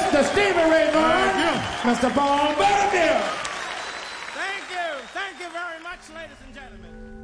Mr. Stevie Ray Vaughan, Mr. Paul Butterfield. Thank you. Thank you very much, ladies and gentlemen.